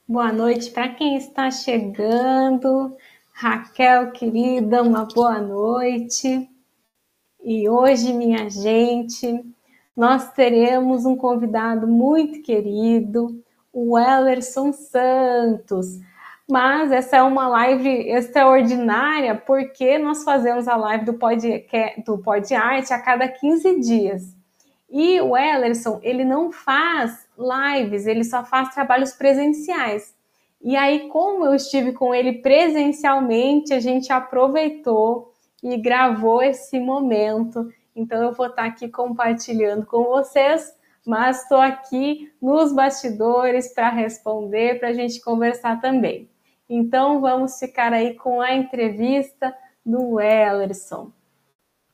Boa noite para quem está chegando. Raquel, querida, uma boa noite. E hoje, minha gente, nós teremos um convidado muito querido, o Wellerson Santos. Mas essa é uma live extraordinária porque nós fazemos a live do Pod Arte a cada 15 dias. E o Wellerson, ele não faz lives, ele só faz trabalhos presenciais. E aí, como eu estive com ele presencialmente, a gente aproveitou e gravou esse momento. Então, eu vou estar aqui compartilhando com vocês, mas estou aqui nos bastidores para responder, para a gente conversar também. Então, vamos ficar aí com a entrevista do Wellerson.